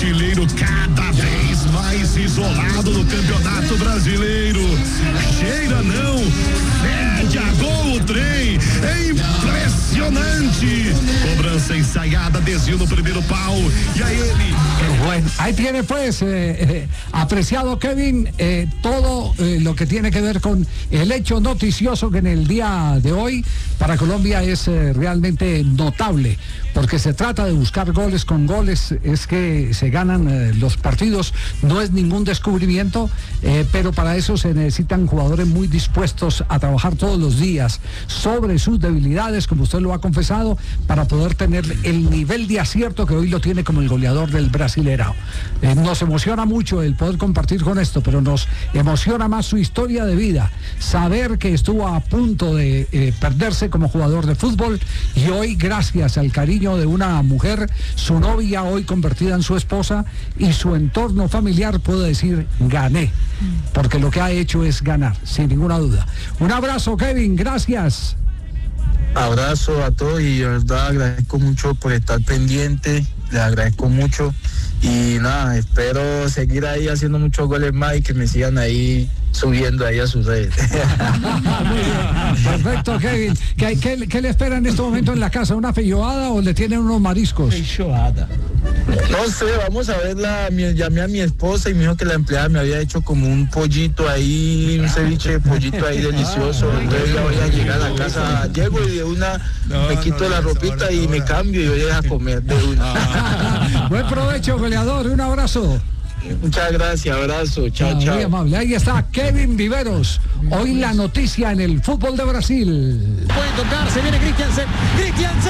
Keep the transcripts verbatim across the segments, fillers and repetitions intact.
artilheiro cada vez mais isolado no Campeonato Brasileiro. Cheira não, fede a gol o trem, é impressionante. Cobrança ensaiada, desvio no primeiro pau, y a ele. Bueno, ahí tiene pues, eh, eh, apreciado Kevin, eh, todo eh, lo que tiene que ver con el hecho noticioso que en el día de hoy para Colombia es eh, realmente notable, porque se trata de buscar goles con goles, es que se ganan eh, los partidos, no es ningún descubrimiento, eh, pero para eso se necesitan jugadores muy dispuestos a trabajar todos los días sobre sus debilidades, como usted lo ha confesado, para poder tener el nivel de acierto que hoy lo tiene como el goleador del Brasileirão. Eh, nos emociona mucho el poder compartir con esto, pero nos emociona más su historia de vida, saber que estuvo a punto de eh, perderse como jugador de fútbol y hoy, gracias al cariño de una mujer, su novia hoy convertida en su esposa y su entorno familiar, puede decir gané, porque lo que ha hecho es ganar, sin ninguna duda. Un abrazo, Kevin, gracias. Abrazo a todos y de verdad agradezco mucho por estar pendiente, les agradezco mucho y nada, espero seguir ahí haciendo muchos goles más y que me sigan ahí subiendo ahí a sus redes. Perfecto, Kevin. ¿Qué, qué, ¿Qué le espera en este momento en la casa? ¿Una feijoada o le tienen unos mariscos? Feijoada. No sé, vamos a verla. Llamé a mi esposa y me dijo que la empleada me había hecho como un pollito ahí, un ceviche de pollito ahí delicioso. Entonces ya voy a llegar a la casa, llego y de una no, me quito no, la ropita y me cambio y voy a comer de una. Buen provecho, goleador. Un abrazo. Muchas gracias, abrazo, chao, ah, chao. Muy amable, ahí está Kevin Viveros. Hoy la noticia en el fútbol de Brasil. Puede tocar, se viene Christiansen, Christiansen.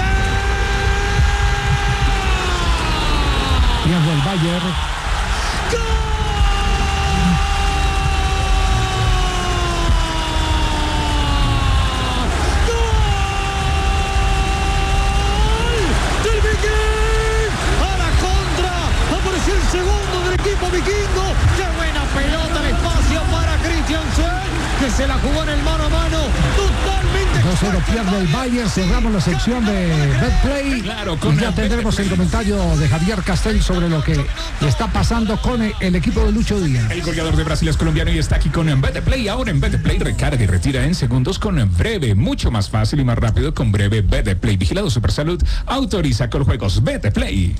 Tiempo el Bayern. ¡Gol! ¡Del Viking! ¡A la contra! ¡Apareció el segundo del equipo vikingo! ¡Qué buena pelota al espacio para Christiansen! Que se la jugó en el mano a mano, totalmente. No se lo pierde el Bayern, cerramos la sección de Betplay. Claro, con y ya tendremos el comentario de Javier Castel sobre lo que está pasando con el equipo de Lucho Díaz. El goleador de Brasil es colombiano y está aquí con Betplay. Ahora en Betplay recarga y retira en segundos con Breve, mucho más fácil y más rápido con Breve. Betplay, vigilado Supersalud, autoriza con juegos Betplay.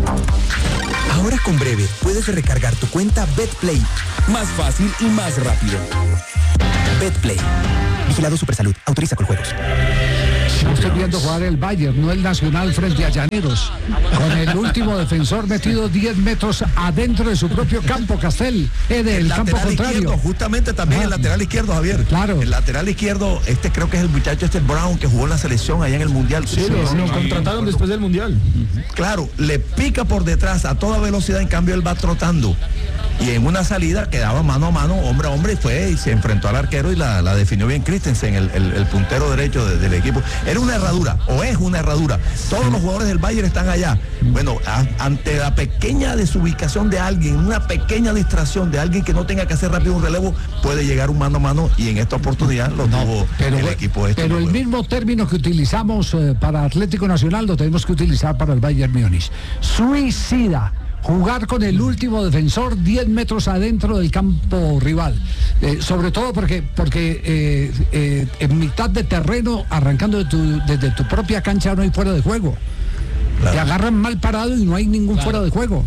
Ahora con Breve puedes recargar tu cuenta Betplay, más fácil y más rápido. Betplay, vigilado Supersalud, autoriza con juegos. Estoy viendo jugar el Bayern, no el Nacional frente a Llaneros, con el último defensor metido diez metros adentro de su propio campo, Castel, eh, del el campo contrario. Izquierdo, justamente también ah, el lateral izquierdo, Javier. Claro. El lateral izquierdo, este creo que es el muchacho este Brown que jugó en la selección allá en el Mundial. Sí, sí, lo, lo contrataron después del Mundial. Claro, le pica por detrás a toda velocidad, en cambio él va trotando. Y en una salida quedaba mano a mano, hombre a hombre, y fue y se enfrentó al arquero y la, la definió bien Christensen, el, el, el puntero derecho de, del equipo. Era una herradura, o es una herradura. Todos los jugadores del Bayern están allá. Bueno, a, ante la pequeña desubicación de alguien, una pequeña distracción de alguien que no tenga que hacer rápido un relevo, puede llegar un mano a mano y en esta oportunidad lo no, tuvo pero, el equipo este. Pero el juego. Mismo término que utilizamos eh, para Atlético Nacional lo tenemos que utilizar para el Bayern Múnich. Suicida. Jugar con el último defensor diez metros adentro del campo rival, eh, sobre todo porque porque eh, eh, en mitad de terreno, arrancando de tu, desde tu propia cancha, no hay fuera de juego. Claro. Te agarran mal parado y no hay ningún claro. fuera de juego.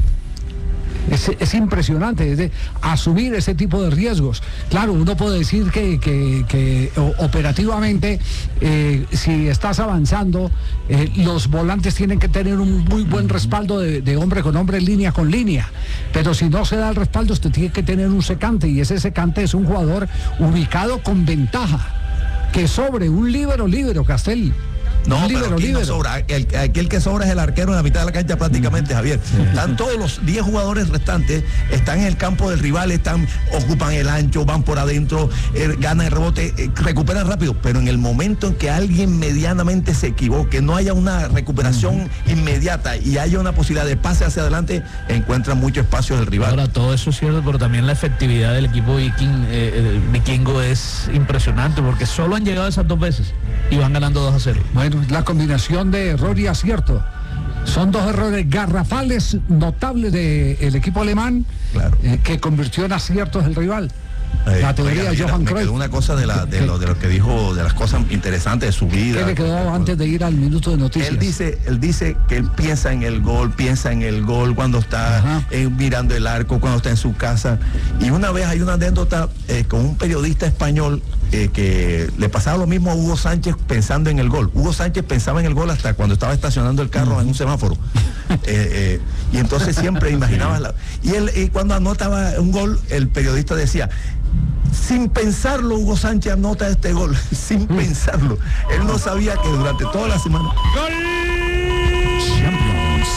Es, es impresionante, es de asumir ese tipo de riesgos. Claro, uno puede decir que, que, que operativamente, eh, si estás avanzando, eh, los volantes tienen que tener un muy buen respaldo de, de hombre con hombre, línea con línea. Pero si no se da el respaldo, usted tiene que tener un secante, y ese secante es un jugador ubicado con ventaja, que sobre un líbero, líbero, Castel. No, libero, pero aquí no sobra. El, aquel que sobra es el arquero en la mitad de la cancha prácticamente, Javier. Están todos los diez jugadores restantes, están en el campo del rival, están, ocupan el ancho, van por adentro, eh, ganan el rebote, eh, recuperan rápido, pero en el momento en que alguien medianamente se equivoque, no haya una recuperación uh-huh. inmediata y haya una posibilidad de pase hacia adelante, encuentran mucho espacio del rival. Ahora, todo eso es cierto, pero también la efectividad del equipo viking, eh, vikingo es impresionante, porque solo han llegado esas dos veces y van ganando dos a cero. Bueno, la combinación de error y acierto. Son dos errores garrafales notables del equipo alemán, claro. eh, que convirtió en aciertos el rival. Eh, La teoría oiga, de mira, Johan me Cruyff. quedó una cosa de, la, de, lo, de lo que dijo, de las cosas interesantes de su vida. ¿Qué le quedó antes de ir al minuto de noticias? Él dice, él dice que él piensa en el gol, piensa en el gol cuando está eh, mirando el arco, cuando está en su casa. Y una vez hay una anécdota eh, con un periodista español eh, que le pasaba lo mismo a Hugo Sánchez pensando en el gol. Hugo Sánchez pensaba en el gol hasta cuando estaba estacionando el carro uh-huh. en un semáforo. eh, eh, y entonces siempre imaginaba la... Y él y cuando anotaba un gol, el periodista decía: sin pensarlo, Hugo Sánchez anota este gol, sin pensarlo. Él no sabía que durante toda la semana... ¡Gol! Champions.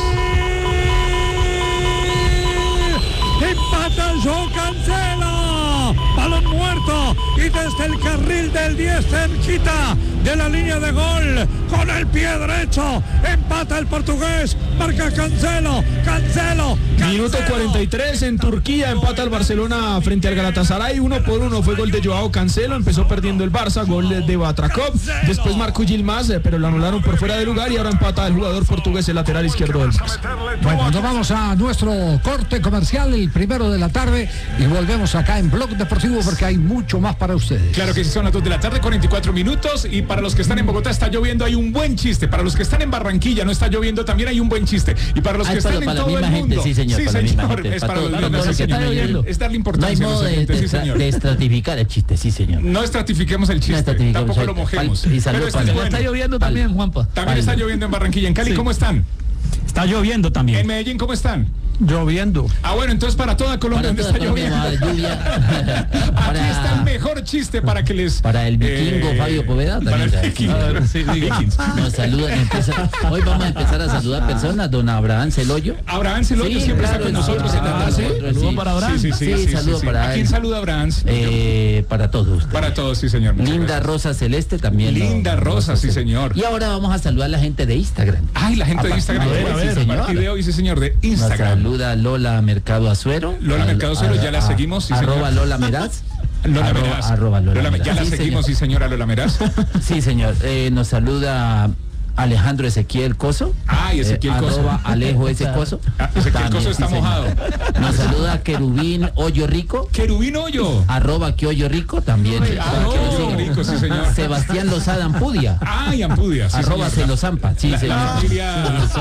Empata Joao Cancelo, balón muerto y desde el carril del diez cerquita de la línea de gol, con el pie derecho, empata el portugués, marca Cancelo, Cancelo, Cancelo. Minuto cuarenta y tres en Turquía, empata el Barcelona frente al Galatasaray, uno por uno fue gol de Joao Cancelo, empezó perdiendo el Barça, gol de Batrakov, después marcó Yilmaz, pero lo anularon por fuera de lugar y ahora empata el jugador portugués, el lateral izquierdo del Barça. Bueno, nos vamos a nuestro corte comercial, el primero de la tarde, y volvemos acá en Blog Deportivo porque hay mucho más para ustedes. Claro que sí, son las dos de la tarde, cuarenta y cuatro minutos, y para los que están en Bogotá está lloviendo, hay un buen chiste. Para los que están en Barranquilla no está lloviendo, también hay un buen chiste. Y para los Ay, que para, están para en todo la el misma mundo, gente, sí señor, sí, para la señor, misma gente, es para para todo- los para todo sí, lo que está señor. lloviendo. Es darle No hay importancia a los modo de, oyentes, sí, de- señor. de estratificar el chiste, sí señor. No estratifiquemos el No chiste, estratifiquemos, tampoco lo exacto. mojemos. Y salud Pero este para- es Ya bueno. Está lloviendo también, Juanpa. También está lloviendo en Barranquilla. En Cali, ¿cómo están? Está lloviendo En también. Medellín, ¿cómo están? Lloviendo. Ah, bueno, entonces para toda Colombia, Para ¿dónde toda está Colombia, lloviendo? va lluvia. Aquí Para- está el mejor chiste para que les... Para el vikingo Fabio Poveda Para también. el vikingo. Ah, sí, sí. Vikings. Nos saludan, empieza- hoy vamos a empezar a saludar personas, don Abraham Celoyo. Abraham Celoyo Sí, siempre claro, está con sí, nosotros sí, en la sí, tarde. sí, Saludo sí. para Abraham. Sí, sí, sí, Sí, sí, sí, saludo sí. para ¿A quién él. saluda Abraham? Eh, para todos ustedes. Para todos, sí, señor. Muchas Linda gracias. Rosa Celeste también. Linda ¿no? Rosa, sí, señor. Y ahora vamos a saludar a la gente de Instagram. Ay, la gente de A Instagram. partir de hoy, A sí, ver, señor. a partir de hoy, sí, señor, de Nos Instagram. saluda Lola Mercado Azuero. Lola Al- Mercado Azuero, a- ya la a- seguimos, sí, Arroba señor. Lola Meraz. Lola arroba, Meraz. arroba Lola Lola, Meraz. ya la Sí, seguimos, señor. sí, señora Lola Meraz. Sí, señor. Eh, nos saluda Alejandro Ezequiel Coso. Ay, Ezequiel eh, Coso. Arroba Alejo ese Coso. Ah, Ezequiel También, Coso está señor. mojado. Nos saluda Querubín Hoyo Rico. Querubín Hoyo. Arroba que Hoyo Rico también. Ah, Para que lo Hoyo sigan. Rico, sí, señor. Sebastián Lozada Ampudia. Ay, Ampudia, sí, Arroba señor. Celozampa. Sí, La, señor. la familia,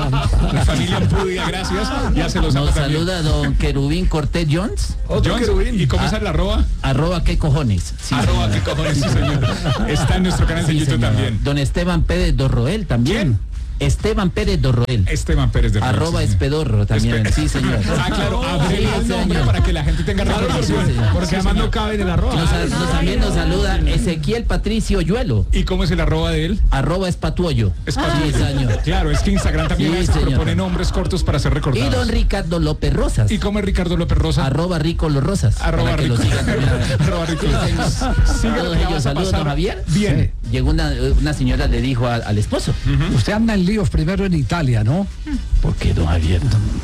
la familia Ampudia, gracias. Ya se los Nos también. saluda don Querubín Cortés Jones. Jones, ¿y cómo es la arroba? Arroba qué cojones. Sí, Arroba, señor. qué cojones, sí, señor. Está en nuestro canal de Sí, YouTube señor. también. Don Esteban Pérez Dorroel también. ¿Quién? Esteban Pérez Dorroel. Esteban Pérez de Reyes, Arroba sí, señor. Espedorro también. Espe- Sí, señor. Ah, claro, abre Sí, el nombre señor. para que la gente tenga recordación. sí, señor. Porque además no cabe en el arroz. Nos, nos- también nos saluda Ezequiel Patricio Yuelo. ¿Y cómo es el arroba de él? Arroba Espatuoyo. Es Sí, Patuyo. señor. Claro, es que Instagram también Sí, a veces señor. propone nombres cortos para ser Y recordados. don Ricardo López Rosas. ¿Y cómo es Ricardo López Rosa? Arroba Rico Los Rosas. Arroba para que Rico. lo sigan también. Arroba Rico. Síguelo, Todos que la ellos, vas a saludos, pasar don Javier. Bien. Llegó una, una señora, le dijo a- al esposo. Usted anda en líos primero en Italia, ¿no? ¿Por qué, don Javier?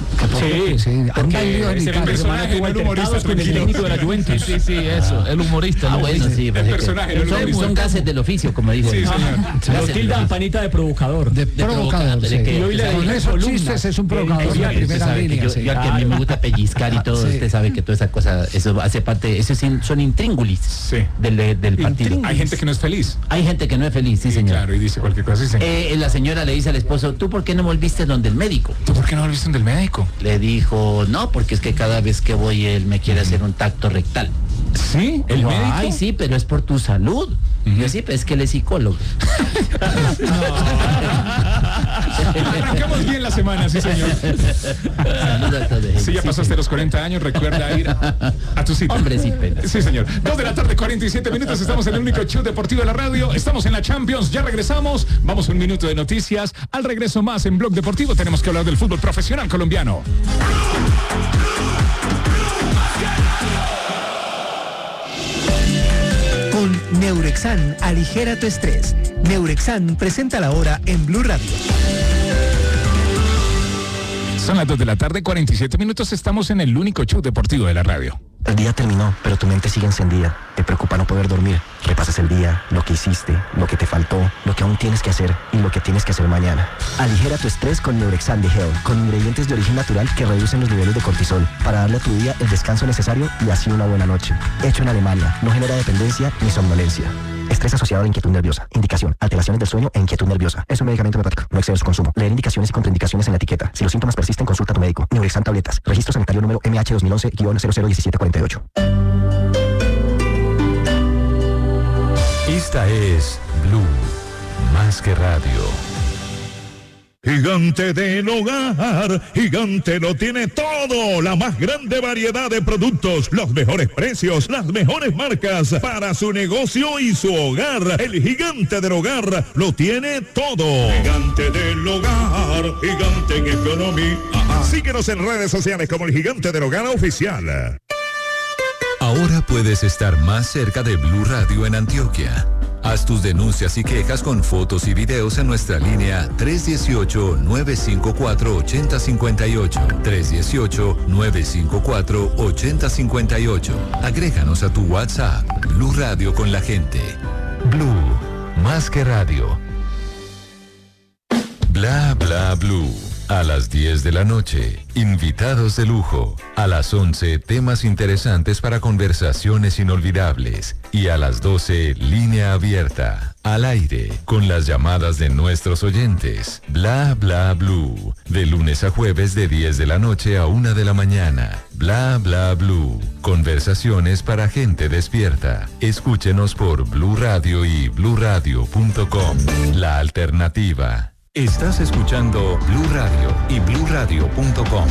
Sí, sí, anda en líos en es el Italia. personaje, no el humorista con el tranquilo. técnico de la Juventus. Sí, sí, eso. El humorista. Ah, el bueno, humorista. sí. El pues es que personaje, no el son, humorista. son gases del oficio, como dijo. Sí, él. señor. Gases del oficio. panita de provocador. De de provocador, provocador, sí. de que- Y hoy le Con con esos chistes es un provocador Usted de sabe primera que línea. yo, sí. yo al que a mí me gusta pellizcar y todo, Sí. usted sabe que toda esa cosa, eso hace parte, eso es in- son intríngulis Sí. del, del partido. Hay gente que no es feliz. Hay gente que no es feliz, sí, señor. Claro, y dice cualquier cosa, sí, señor. Eh, la señora le dice al esposo, ¿tú por qué no volviste donde el médico? ¿Tú por qué no volviste del médico? Le dijo, no, porque es que cada vez que voy él me quiere hacer un tacto rectal. ¿Sí? ¿El Dijo, médico? ay, sí, pero es por tu salud. Y yo, sí, pero es que él es psicólogo. Arrancamos bien la semana, sí, señor. Saludos a todos. Si ya pasaste los cuarenta años, recuerda ir a, a tu cita. Hombres y penas. Sí, señor. Dos de la tarde, cuarenta y siete minutos. Estamos en el único show deportivo de la radio. Estamos en la Champions. Ya regresamos. Vamos a un minuto de noticias. Al regreso más en Blog Deportivo tenemos que hablar del fútbol profesional colombiano. Con Neurexan, aligera tu estrés. Neurexan presenta la hora en Blue Radio. Son las dos de la tarde, cuarenta y siete minutos. Estamos en el único show deportivo de la radio. El día terminó, pero tu mente sigue encendida. Te preocupa no poder dormir. Repasas el día, lo que hiciste, lo que te faltó, lo que aún tienes que hacer y lo que tienes que hacer mañana. Aligera tu estrés con Neurexan de Hell, con ingredientes de origen natural que reducen los niveles de cortisol para darle a tu día el descanso necesario y así una buena noche. Hecho en Alemania, no genera dependencia ni somnolencia. Estrés asociado a inquietud nerviosa. Indicación: alteraciones del sueño e inquietud nerviosa. Es un medicamento hepático. No excedas su consumo. Leer indicaciones y contraindicaciones en la etiqueta. Si los síntomas persisten, consulta a tu médico. Neurexan tabletas. Registro sanitario número M H dos mil once guion cero cero diecisiete cuarenta y ocho. Esta es Blue, más que radio. Gigante del Hogar, Gigante lo tiene todo, la más grande variedad de productos, los mejores precios, las mejores marcas para su negocio y su hogar. El Gigante del Hogar lo tiene todo. Gigante del Hogar, Gigante en economía. Síguenos en redes sociales como el Gigante del Hogar Oficial. Ahora puedes estar más cerca de Blue Radio en Antioquia. Haz tus denuncias y quejas con fotos y videos en nuestra línea tres uno ocho, nueve cinco cuatro, ocho cero cinco ocho. tres uno ocho, nueve cinco cuatro, ocho cero cinco ocho. Agréganos a tu WhatsApp. Blue Radio con la gente. Blue, más que radio. Bla bla blue. A las diez de la noche, invitados de lujo. A las once, temas interesantes para conversaciones inolvidables. Y a las doce, línea abierta. Al aire, con las llamadas de nuestros oyentes. Bla bla blue. De lunes a jueves de diez de la noche a una de la mañana. Bla bla blue. Conversaciones para gente despierta. Escúchenos por Blue Radio y blue radio punto com. La alternativa. Estás escuchando Blue Radio y blue radio punto com.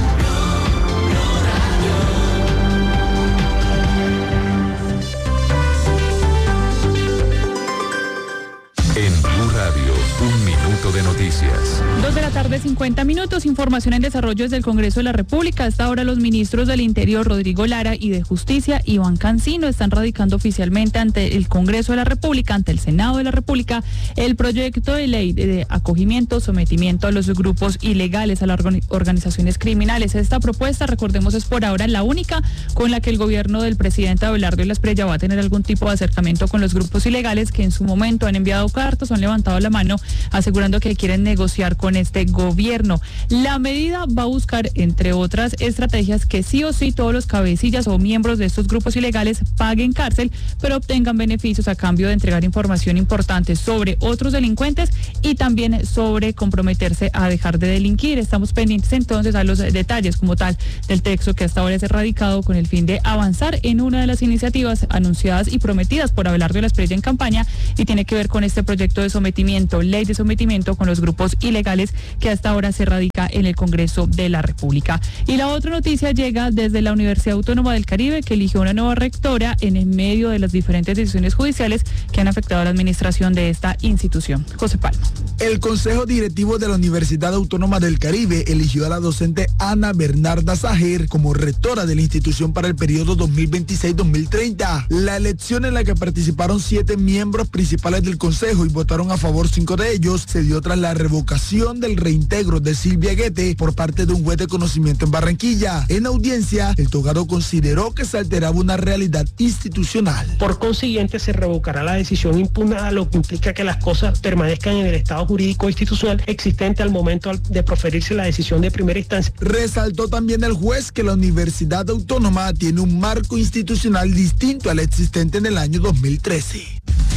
En Blue Radio, un minuto de noticias. Dos de la tarde, cincuenta minutos. Información en desarrollo desde el Congreso de la República. Hasta ahora los ministros del Interior, Rodrigo Lara, y de Justicia, Iván Cancino, están radicando oficialmente ante el Congreso de la República, ante el Senado de la República, el proyecto de ley de acogimiento, sometimiento a los grupos ilegales, a las organizaciones criminales. Esta propuesta, recordemos, es por ahora la única con la que el gobierno del presidente Abelardo Esprella va a tener algún tipo de acercamiento con los grupos ilegales que en su momento han enviado cartas, han levantado la mano asegurando que quieren negociar con este gobierno. La medida va a buscar, entre otras estrategias, que sí o sí todos los cabecillas o miembros de estos grupos ilegales paguen cárcel, pero obtengan beneficios a cambio de entregar información importante sobre otros delincuentes y también sobre comprometerse a dejar de delinquir. Estamos pendientes entonces a los detalles como tal del texto que hasta ahora es erradicado con el fin de avanzar en una de las iniciativas anunciadas y prometidas por Abelardo Esprella en campaña, y tiene que ver con este proyecto de sometimiento, ley de sometimiento con los grupos ilegales que hasta ahora se radica en el Congreso de la República. Y la otra noticia llega desde la Universidad Autónoma del Caribe, que eligió una nueva rectora en el medio de las diferentes decisiones judiciales que han afectado a la administración de esta institución. José Palma. El Consejo Directivo de la Universidad Autónoma del Caribe eligió a la docente Ana Bernarda Sajer como rectora de la institución para el periodo dos mil veintiséis dos mil treinta. La elección, en la que participaron siete miembros principales del Consejo y votaron a favor cinco de ellos, se dio tras la revocación del reintegro de Silvia Guete por parte de un juez de conocimiento en Barranquilla. En audiencia, el togado consideró que se alteraba una realidad institucional. Por consiguiente, se revocará la decisión impugnada, lo que implica que las cosas permanezcan en el estado jurídico institucional existente al momento de proferirse la decisión de primera instancia. Resaltó también el juez que la Universidad Autónoma tiene un marco institucional distinto al existente en el año dos mil trece.